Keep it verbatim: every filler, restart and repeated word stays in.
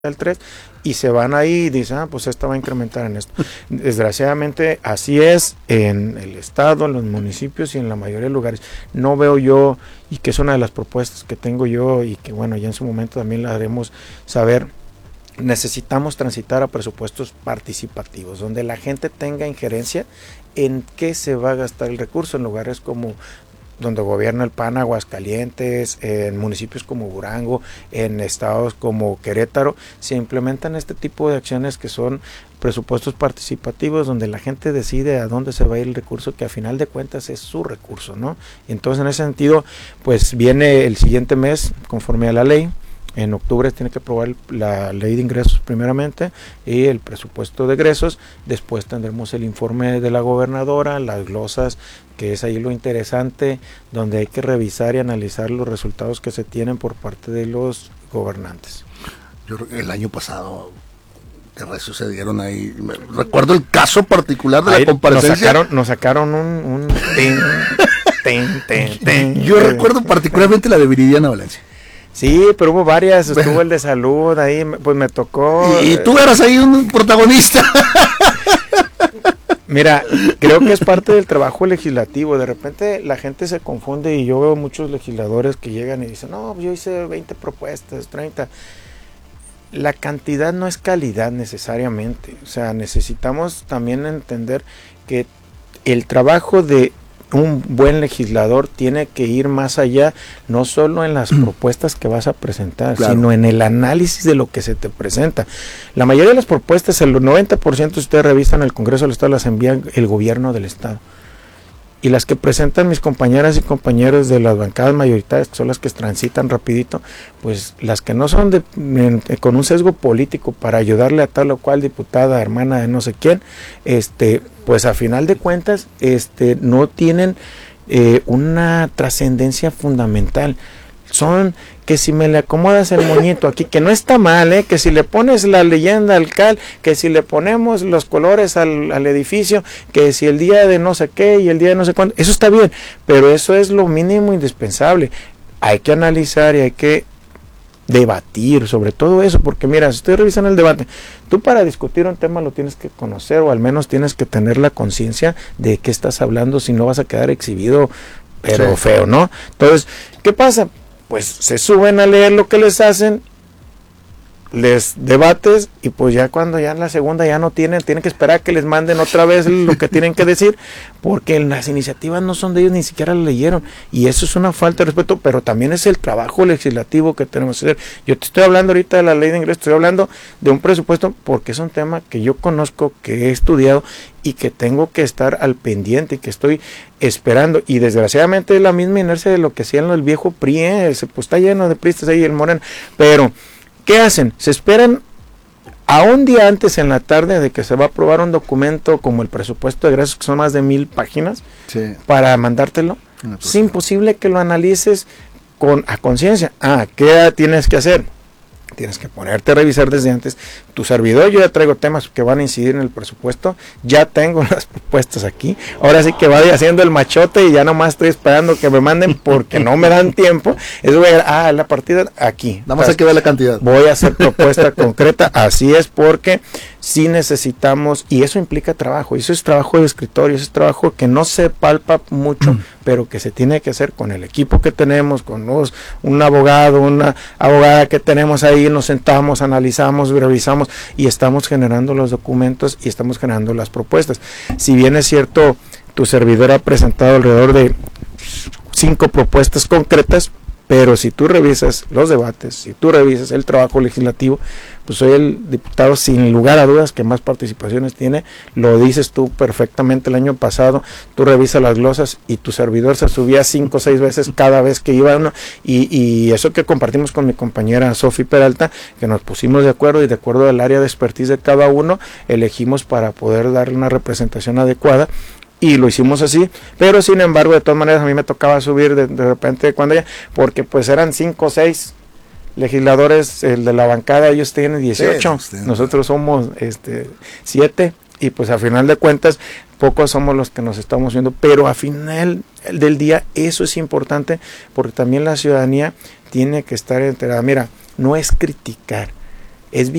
el tres y se van ahí y dicen, ah, pues esta va a incrementar en esto. Desgraciadamente así es en el estado, en los municipios y en la mayoría de lugares. No veo yo, y que es una de las propuestas que tengo yo y que bueno, ya en su momento también la haremos saber, necesitamos transitar a presupuestos participativos, donde la gente tenga injerencia en qué se va a gastar el recurso, en lugares como donde gobierna el P A N, Aguascalientes, en municipios como Durango, en estados como Querétaro, se implementan este tipo de acciones que son presupuestos participativos, donde la gente decide a dónde se va a ir el recurso, que a final de cuentas es su recurso, ¿no? Y entonces en ese sentido, pues viene el siguiente mes, conforme a la ley. En octubre tiene que aprobar la ley de ingresos primeramente y el presupuesto de egresos. Después tendremos el informe de la gobernadora, las glosas, que es ahí lo interesante, donde hay que revisar y analizar los resultados que se tienen por parte de los gobernantes. Yo creo que el año pasado que sucedieron ahí, me, recuerdo el caso particular de ahí la comparecencia. Nos sacaron, nos sacaron un... un ten, ten, ten, ten, Yo recuerdo particularmente la de Viridiana Valencia. Sí, pero hubo varias, estuvo el de salud, ahí pues me tocó. Y, y tú eras ahí un protagonista. Mira, creo que es parte del trabajo legislativo. De repente la gente se confunde y yo veo muchos legisladores que llegan y dicen, no, yo hice veinte propuestas, treinta. La cantidad no es calidad necesariamente. O sea, necesitamos también entender que el trabajo de un buen legislador tiene que ir más allá, no solo en las propuestas que vas a presentar, claro, sino en el análisis de lo que se te presenta. La mayoría de las propuestas, el noventa por ciento, si ustedes revisan el Congreso del Estado, las envía el gobierno del Estado. Y las que presentan mis compañeras y compañeros de las bancadas mayoritarias, que son las que transitan rapidito, pues las que no son de, en, con un sesgo político para ayudarle a tal o cual diputada, hermana de no sé quién, este, pues a final de cuentas este, no tienen eh, una trascendencia fundamental. Son que si me le acomodas el moñito aquí, que no está mal, ¿eh? Que si le pones la leyenda al cal, que si le ponemos los colores al, al edificio, que si el día de no sé qué y el día de no sé cuándo, eso está bien, pero eso es lo mínimo indispensable. Hay que analizar y hay que debatir sobre todo eso, porque mira, si estoy revisando el debate, tú para discutir un tema lo tienes que conocer, o al menos tienes que tener la conciencia de qué estás hablando, si no vas a quedar exhibido, pero sí, feo, ¿no? Entonces, ¿qué pasa? Pues se suben a leer lo que les hacen, les debates, y pues ya cuando ya en la segunda ya no tienen, tienen que esperar a que les manden otra vez lo que tienen que decir, porque las iniciativas no son de ellos, ni siquiera las leyeron, y eso es una falta de respeto, pero también es el trabajo legislativo que tenemos que hacer. Yo te estoy hablando ahorita de la ley de ingresos, estoy hablando de un presupuesto, porque es un tema que yo conozco, que he estudiado, y que tengo que estar al pendiente, y que estoy esperando, y desgraciadamente es la misma inercia de lo que hacían el viejo P R I, ¿eh? Pues está lleno de priistas ahí el Moreno, pero ¿qué hacen? Se esperan a un día antes en la tarde de que se va a aprobar un documento como el presupuesto de egresos, que son más de mil páginas, sí, para mandártelo. No, pues, es imposible que lo analices con a conciencia. Ah, ¿qué tienes que hacer? Tienes que ponerte a revisar desde antes. Tu servidor, yo ya traigo temas que van a incidir en el presupuesto, ya tengo las propuestas aquí, ahora sí que vaya haciendo el machote y ya nomás estoy esperando que me manden porque no me dan tiempo. Eso voy a, ah, la partida aquí. Nada más hay que ver la cantidad. Voy a hacer propuesta concreta, así es, porque sí necesitamos, y eso implica trabajo, y eso es trabajo de escritorio, eso es trabajo que no se palpa mucho, mm. pero que se tiene que hacer con el equipo que tenemos, con los, un abogado, una abogada que tenemos ahí, nos sentamos, analizamos, revisamos y estamos generando los documentos y estamos generando las propuestas. Si bien es cierto, tu servidor ha presentado alrededor de cinco propuestas concretas, pero si tú revisas los debates, si tú revisas el trabajo legislativo, pues soy el diputado sin lugar a dudas que más participaciones tiene, lo dices tú perfectamente el año pasado, tú revisas las glosas y tu servidor se subía cinco o seis veces cada vez que iba uno, y, y eso que compartimos con mi compañera Sofi Peralta, que nos pusimos de acuerdo y de acuerdo al área de expertise de cada uno, elegimos para poder darle una representación adecuada. Y lo hicimos así, pero sin embargo, de todas maneras, a mí me tocaba subir de, de repente cuando ya, porque pues eran cinco o seis legisladores, el de la bancada, ellos tienen dieciocho, sí, nosotros somos este siete, y pues a final de cuentas, pocos somos los que nos estamos viendo, pero a final del día, eso es importante, porque también la ciudadanía tiene que estar enterada. Mira, no es criticar, es